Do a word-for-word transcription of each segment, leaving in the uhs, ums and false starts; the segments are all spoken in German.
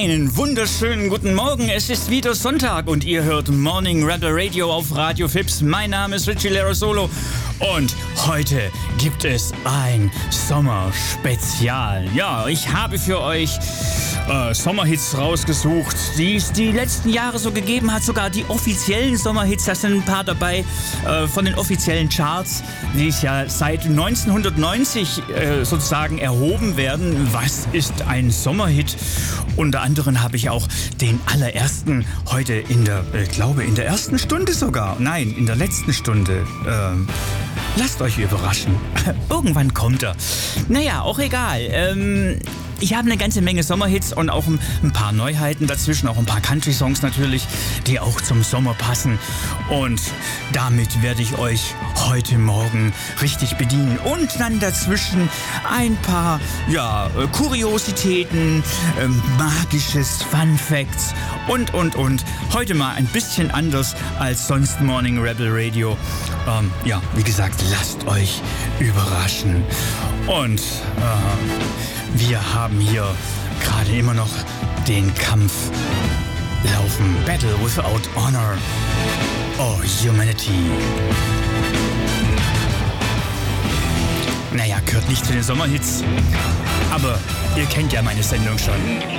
Einen wunderschönen guten Morgen. Es ist wieder Sonntag und ihr hört Morning Rebel Radio auf Radio Fips. Mein Name ist Richie Lerosolo und heute gibt es ein Sommerspezial. Ja, ich habe für euch äh, Sommerhits rausgesucht, die es die letzten Jahre so gegeben hat. Sogar die offiziellen Sommerhits, da sind ein paar dabei äh, von den offiziellen Charts, die es ja seit neunzehnhundertneunzig äh, sozusagen erhoben werden. Was ist ein Sommerhit? Unter anderem habe ich auch den allerersten heute in der, ich glaube in der ersten Stunde sogar, nein, in der letzten Stunde. Ähm, lasst euch überraschen. Irgendwann kommt er. Naja, auch egal. Ähm, ich habe eine ganze Menge Sommerhits und auch ein paar Neuheiten dazwischen, auch ein paar Country-Songs natürlich, die auch zum Sommer passen. Und damit werde ich euch heute Morgen richtig bedienen. Und dann dazwischen ein paar, ja, Kuriositäten, äh, magisches Fun Facts und, und, und. Heute mal ein bisschen anders als sonst Morning Rebel Radio. Ähm, ja, wie gesagt, lasst euch überraschen. Und äh, wir haben hier gerade immer noch den Kampf laufen. Battle without honor. Oh, humanity. Naja, gehört nicht zu den Sommerhits. Aber ihr kennt ja meine Sendung schon.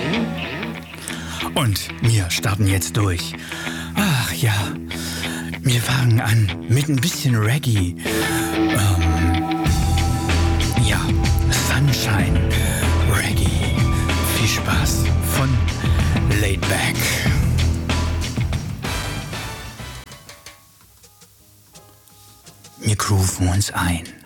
Und wir starten jetzt durch. Ach ja, wir fangen an mit ein bisschen Reggae. Ähm, ja, Sunshine Reggae. Viel Spaß von Laid Back. Wir grooven uns ein.